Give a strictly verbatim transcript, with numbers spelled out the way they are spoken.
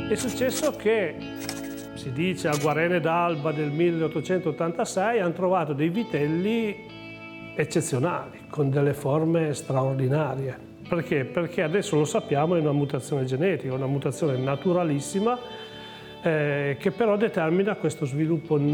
È successo che, si dice, a Guarene d'Alba del milleottocentottantasei hanno trovato dei vitelli eccezionali, con delle forme straordinarie. Perché? Perché adesso lo sappiamo, è una mutazione genetica, una mutazione naturalissima, eh, che però determina questo sviluppo